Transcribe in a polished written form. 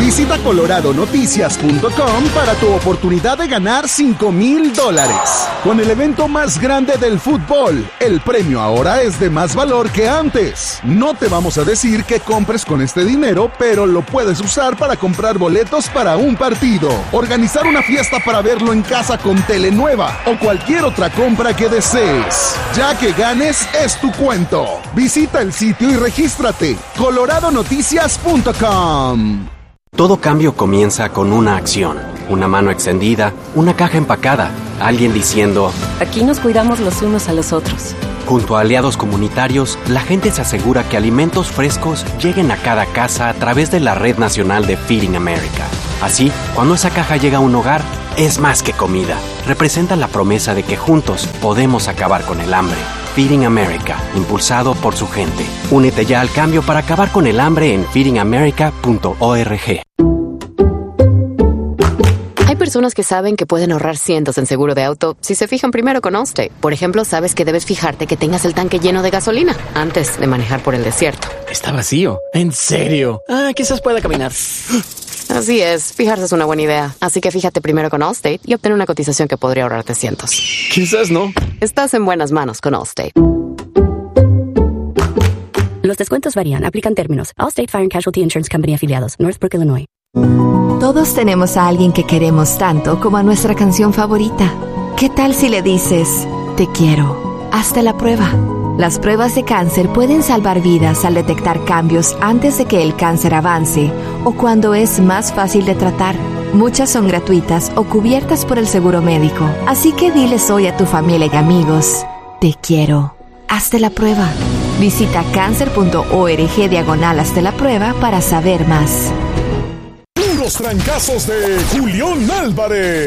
Visita coloradonoticias.com para tu oportunidad de ganar $5,000. Con el evento más grande del fútbol, el premio ahora es de más valor que antes. No te vamos a decir que compres con este dinero, pero lo puedes usar para comprar boletos para un partido, organizar una fiesta para verlo en casa con tele nueva o cualquier otra compra que desees. Ya que ganes, es tu cuento. Visita el sitio y regístrate. coloradonoticias.com. Todo cambio comienza con una acción, una mano extendida, una caja empacada, alguien diciendo: aquí nos cuidamos los unos a los otros. Junto a aliados comunitarios, la gente se asegura que alimentos frescos lleguen a cada casa a través de la Red Nacional de Feeding America. Así, cuando esa caja llega a un hogar, es más que comida. Representa la promesa de que juntos podemos acabar con el hambre. Feeding America, impulsado por su gente. Únete ya al cambio para acabar con el hambre en feedingamerica.org. Hay personas que saben que pueden ahorrar cientos en seguro de auto si se fijan primero con Allstate. Por ejemplo, sabes que debes fijarte que tengas el tanque lleno de gasolina antes de manejar por el desierto. Está vacío. ¿En serio? Quizás pueda caminar. Así es, fijarse es una buena idea. Así que fíjate primero con Allstate y obtén una cotización que podría ahorrarte cientos. Quizás no. Estás en buenas manos con Allstate. Los descuentos varían. Aplican términos. Allstate Fire and Casualty Insurance Company afiliados. Northbrook, Illinois. Todos tenemos a alguien que queremos tanto como a nuestra canción favorita. ¿Qué tal si le dices: te quiero? Hazte la prueba. Las pruebas de cáncer pueden salvar vidas al detectar cambios antes de que el cáncer avance o cuando es más fácil de tratar. Muchas son gratuitas o cubiertas por el seguro médico. Así que diles hoy a tu familia y amigos: te quiero. Hazte la prueba. Visita cancer.org/hazte la prueba para saber más. Los trancazos de Julián Álvarez.